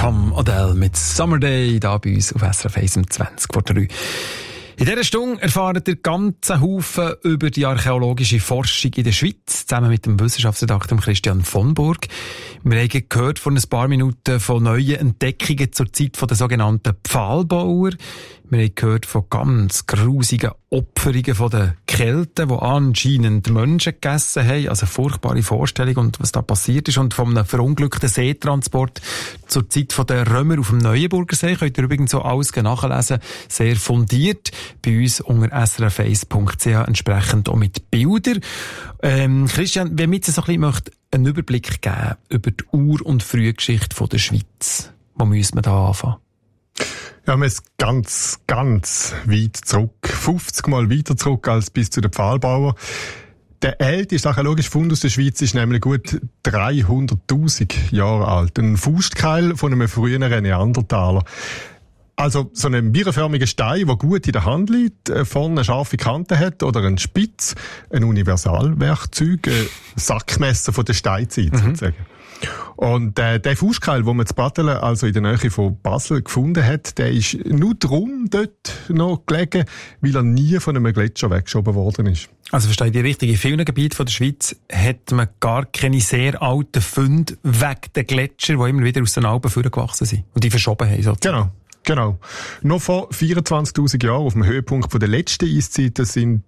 Tom Odell mit Summer Day, da bei uns auf SRF 1 um 20 vor 3. In dieser Stunde erfahren ihr ganzen Haufen über die archäologische Forschung in der Schweiz, zusammen mit dem Wissenschaftsredakteur Christian von Burg. Wir haben gehört vor ein paar Minuten von neuen Entdeckungen zur Zeit der sogenannten Pfahlbauer. Wir haben gehört von ganz grusigen Opferungen von den Kelten, die anscheinend Menschen gegessen haben. Also furchtbare Vorstellung und was da passiert ist. Und von einem verunglückten Seetransport zur Zeit der Römer auf dem Neuenburger See. Könnt ihr übrigens so alles nachlesen. Sehr fundiert. Bei uns unter srf1.ch entsprechend auch mit Bildern. Christian, wenn wir jetzt so ein bisschen einen Überblick geben über die Ur- und Frühgeschichte der Schweiz, wo müssen wir da anfangen? Ja, wir sind ganz weit zurück. 50 Mal weiter zurück als bis zu den Pfahlbauern. Der älteste archäologische Fund aus der Schweiz ist nämlich gut 300.000 Jahre alt. Ein Faustkeil von einem frühen Neandertaler. Also so ein birrenförmiger Stein, der gut in der Hand liegt, vorne eine scharfe Kante hat oder ein Spitz, ein Universalwerkzeug, ein Sackmesser von der Steinzeit sozusagen. Und der Faustkeil, den man in Battelen, also in der Nähe von Basel, gefunden hat, der ist nur drum dort noch gelegen, weil er nie von einem Gletscher weggeschoben worden ist. Also verstehe ich richtig, in vielen Gebieten der Schweiz hat man gar keine sehr alten Funde wegen der Gletscher, die immer wieder aus den Alpen vorgewachsen sind und die verschoben haben sozusagen. Genau. Noch vor 24.000 Jahren, auf dem Höhepunkt der letzten Eiszeiten, sind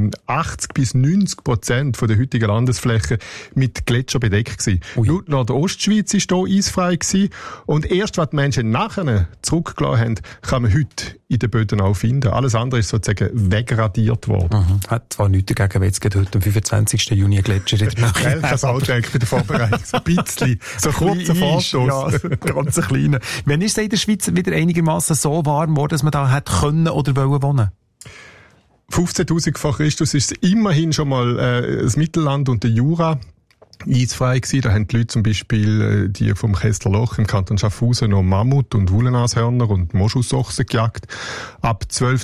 80-90% von der heutigen Landesfläche mit Gletscher bedeckt gewesen. Nur noch der Ostschweiz war hier eisfrei gewesen. Und erst, was die Menschen nachher zurückgelassen haben, kann man heute in den Böden auch finden. Alles andere ist sozusagen wegradiert worden. Hat zwar nichts dagegen, wenn jetzt heute am 25. Juni ein Gletscher in der Nähe. Ich kann es auch denken bei der Vorbereitung. So ein bisschen. So kurzer Vorstoß. Ja, ganz kleiner. Wann ist es in der Schweiz wieder einigermaßen so warm geworden, dass man da hätte können oder wollen wohnen? 15.000 vor Christus ist es immerhin schon mal das Mittelland und der Jura eisfrei gewesen. Da haben die Leute zum Beispiel die vom Kesslerloch im Kanton Schaffhausen noch Mammut und Wollenashörner und Moschusochsen gejagt. Ab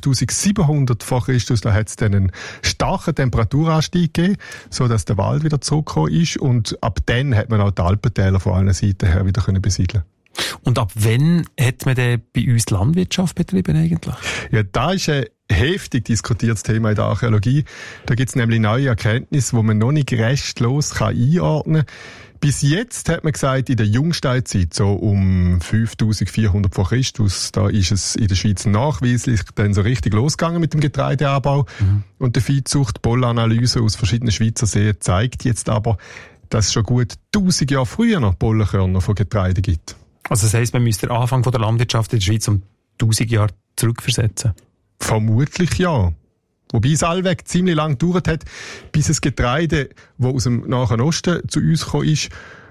12.700 vor Christus, da hat es dann einen starken Temperaturanstieg gegeben, so dass der Wald wieder zurückgekommen ist. Und ab dann hat man auch die Alpentäler von allen Seiten her wieder besiedeln. Und ab wann hat man denn bei uns die Landwirtschaft betrieben eigentlich? Ja, da ist ein heftig diskutiertes Thema in der Archäologie. Da gibt es nämlich neue Erkenntnisse, die man noch nicht restlos einordnen kann. Bis jetzt hat man gesagt, in der Jungsteinzeit, so um 5400 vor Christus, da ist es in der Schweiz nachweislich dann so richtig losgegangen mit dem Getreideanbau. Und der Viehzucht, Pollenanalyse aus verschiedenen Schweizer Seen zeigt jetzt aber, dass es schon gut 1000 Jahre früher noch Pollenkörner von Getreide gibt. Also das heisst, man müsste den Anfang der Landwirtschaft in der Schweiz um 1000 Jahre zurückversetzen? Vermutlich ja. Wobei es allweg ziemlich lang gedauert hat, bis das Getreide, das aus dem Nahen Osten zu uns gekommen ist,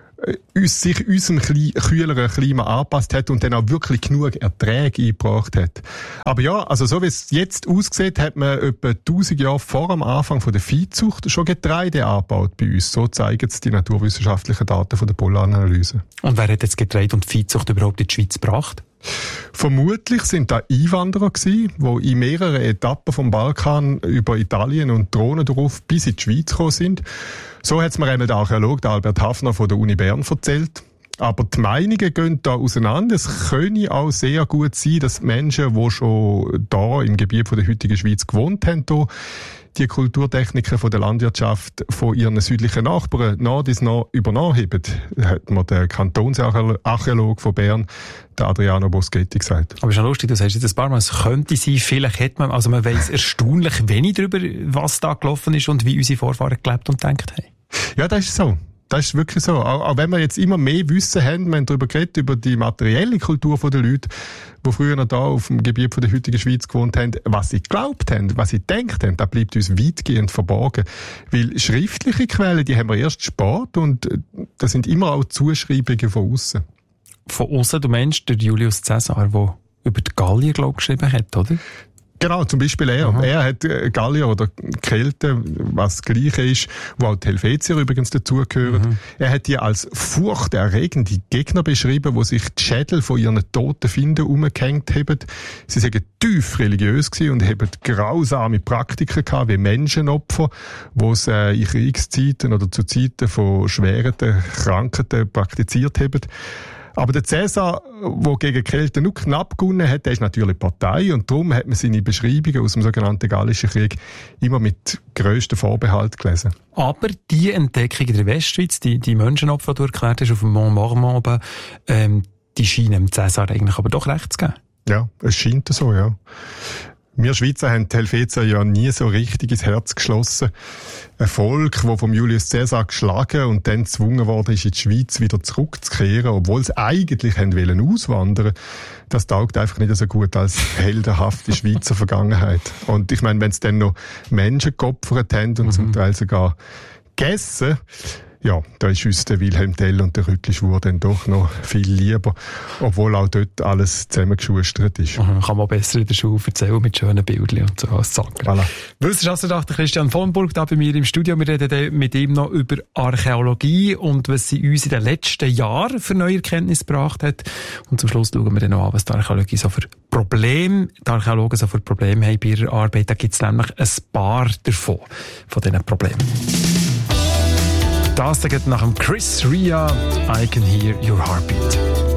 sich unserem kühleren Klima angepasst hat und dann auch wirklich genug Erträge eingebracht hat. Aber ja, also so wie es jetzt aussieht, hat man etwa 1000 Jahre vor dem Anfang von der Viehzucht schon Getreide angebaut bei uns. So zeigen es die naturwissenschaftlichen Daten von der Pollenanalyse. Und wer hat jetzt Getreide und Viehzucht überhaupt in die Schweiz gebracht? Vermutlich sind da Einwanderer gewesen, die in mehreren Etappen vom Balkan über Italien und Drohnen drauf bis in die Schweiz gekommen sind. So hat es mir einmal der Archäologe Albert Hafner von der Uni Bern erzählt. Aber die Meinungen gehen da auseinander. Es könne auch sehr gut sein, dass Menschen, die schon da im Gebiet von der heutigen Schweiz gewohnt haben, die Kulturtechniken von der Landwirtschaft von ihren südlichen Nachbarn nach dies nach übernommen haben, hat mir der Kantonsarchäologe von Bern, der Adriano Boschetti, gesagt. Aber ist schon lustig, das heißt jetzt ein paar Mal, es könnte sein, vielleicht hat man, also man weiss erstaunlich wenig darüber, was da gelaufen ist und wie unsere Vorfahren gelebt und gedacht haben. Ja, das ist so. Das ist wirklich so. Auch wenn wir jetzt immer mehr Wissen haben, wir haben darüber geredet, über die materielle Kultur der Leute, die früher noch da auf dem Gebiet von der heutigen Schweiz gewohnt haben, was sie geglaubt haben, was sie gedacht haben, das bleibt uns weitgehend verborgen. Weil schriftliche Quellen, die haben wir erst spät und das sind immer auch Zuschreibungen von außen. Von außen, du meinst der Julius Caesar, der über die Gallier, glaube ich, geschrieben hat, oder? Genau, zum Beispiel er. Aha. Er hat Gallier oder Kelten, was das Gleiche ist, wo auch die Helvetier übrigens dazugehören. Er hat die als furchterregende Gegner beschrieben, die sich die Schädel von ihren toten Finden umgehängt haben. Sie seien tief religiös gewesen und haben grausame Praktiken gehabt, wie Menschenopfer, die sie in Kriegszeiten oder zu Zeiten von schweren Krankheiten praktiziert haben. Aber der Cäsar, der gegen Kelten nur knapp gewonnen hat, der ist natürlich Partei und darum hat man seine Beschreibungen aus dem sogenannten Gallischen Krieg immer mit grössten Vorbehalt gelesen. Aber die Entdeckung in der Westschweiz, die Menschenopfer, die du erklärt hast, auf dem Mont Marmont oben, die scheinen dem Cäsar eigentlich aber doch recht zu geben. Ja, es scheint so, ja. Wir Schweizer haben die Helvetier ja nie so richtig ins Herz geschlossen. Ein Volk, das vom Julius Caesar geschlagen und dann gezwungen worden ist, in die Schweiz wieder zurückzukehren, obwohl sie eigentlich auswandern wollten, das taugt einfach nicht so gut als heldenhafte Schweizer Vergangenheit. Und ich meine, wenn sie dann noch Menschen geopfert haben und zum Teil sogar gegessen, ja, da ist uns der Wilhelm Tell und der Rütlischwur dann doch noch viel lieber, obwohl auch dort alles zusammengeschustert ist. Kann man besser in der Schule erzählen mit schönen Bildchen und so als Zanger. Voilà. Wissenschaftler Christian von Burg da bei mir im Studio. Wir reden mit ihm noch über Archäologie und was sie uns in den letzten Jahren für neue Erkenntnisse gebracht hat. Und zum Schluss schauen wir dann noch an, was die Archäologie so für Probleme, die Archäologen so für Probleme haben bei ihrer Arbeit. Da gibt es nämlich ein paar davon, von diesen Problemen. Das geht nach dem Chris Rea, I Can Hear Your Heartbeat.